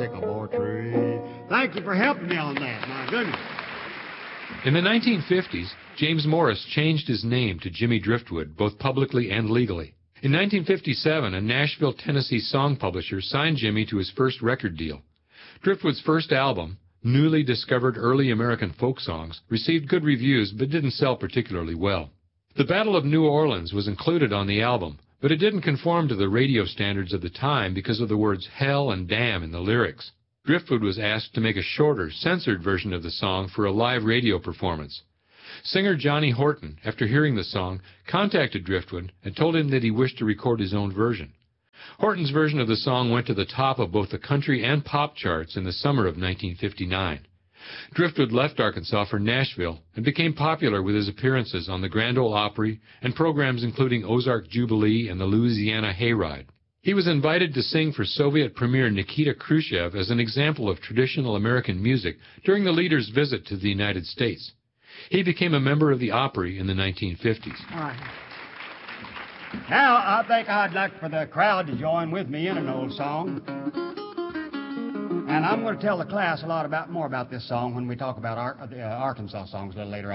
sycamore tree. Thank you for helping me on that, my goodness. In the 1950s, James Morris changed his name to Jimmy Driftwood, both publicly and legally. In 1957, a Nashville, Tennessee song publisher signed Jimmy to his first record deal. Driftwood's first album, Newly Discovered Early American Folk Songs, received good reviews but didn't sell particularly well. The Battle of New Orleans was included on the album, but it didn't conform to the radio standards of the time because of the words hell and damn in the lyrics. Driftwood was asked to make a shorter, censored version of the song for a live radio performance. Singer Johnny Horton, after hearing the song, contacted Driftwood and told him that he wished to record his own version. Horton's version of the song went to the top of both the country and pop charts in the summer of 1959. Driftwood left Arkansas for Nashville and became popular with his appearances on the Grand Ole Opry and programs including Ozark Jubilee and the Louisiana Hayride. He was invited to sing for Soviet Premier Nikita Khrushchev as an example of traditional American music during the leader's visit to the United States. He became a member of the Opry in the 1950s. All right. Now, I think I'd like for the crowd to join with me in an old song. And I'm going to tell the class a lot more about this song when we talk about the Arkansas songs a little later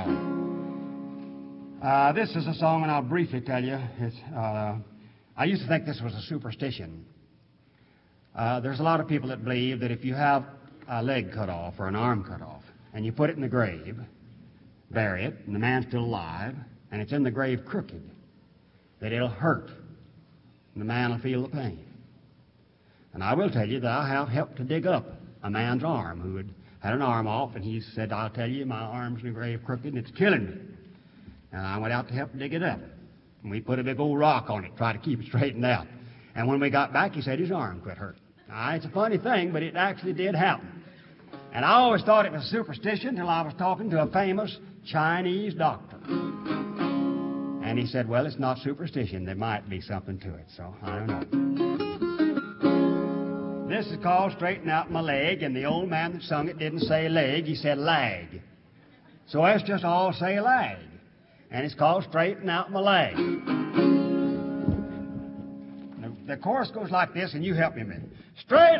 on. This is a song, and I'll briefly tell you. I used to think this was a superstition. There's a lot of people that believe that if you have a leg cut off or an arm cut off, and you put it in the grave, bury it, and the man's still alive, and it's in the grave crooked, that it'll hurt, and the man will feel the pain. And I will tell you that I have helped to dig up a man's arm who had an arm off, and he said, I'll tell you, my arm's in the grave crooked, and it's killing me. And I went out to help dig it up. And we put a big old rock on it, tried to keep it straightened out. And when we got back, he said his arm quit hurting. Now, it's a funny thing, but it actually did happen. And I always thought it was superstition until I was talking to a famous Chinese doctor. And he said, well, it's not superstition. There might be something to it, so I don't know. This is called Straighten Out My Leg, and the old man that sung it didn't say leg, he said lag. So let's just all say lag. And it's called Straighten Out My Leg. The chorus goes like this, and you help me a minute. Straighten